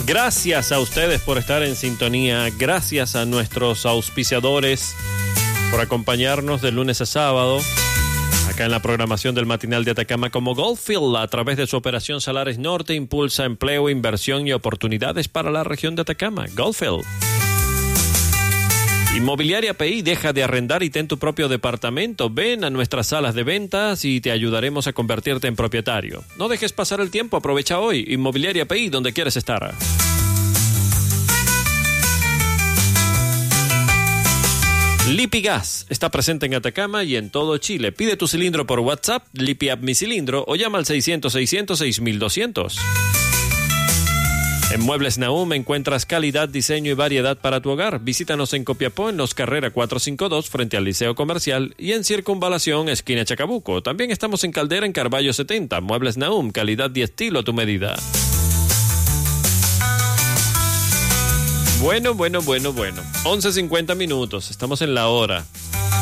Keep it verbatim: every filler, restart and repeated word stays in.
Gracias a ustedes por estar en sintonía. Gracias a nuestros auspiciadores por acompañarnos de lunes a sábado acá en la programación del Matinal de Atacama, como Goldfield, a través de su operación Salares Norte, impulsa empleo, inversión y oportunidades para la región de Atacama. Goldfield. Inmobiliaria P I, deja de arrendar y ten tu propio departamento. Ven a nuestras salas de ventas y te ayudaremos a convertirte en propietario. No dejes pasar el tiempo, aprovecha hoy. Inmobiliaria P I, donde quieres estar. Lipigas está presente en Atacama y en todo Chile. Pide tu cilindro por WhatsApp, Lipi Up Mi Cilindro, o llama al seiscientos, seiscientos, seis mil doscientos. En Muebles Nahum encuentras calidad, diseño y variedad para tu hogar. Visítanos en Copiapó, en Los Carrera cuatrocientos cincuenta y dos, frente al Liceo Comercial, y en Circunvalación, esquina Chacabuco. También estamos en Caldera, en Carballo setenta. Muebles Nahum, calidad y estilo a tu medida. Bueno, bueno, bueno, bueno. once cincuenta minutos, estamos en la hora.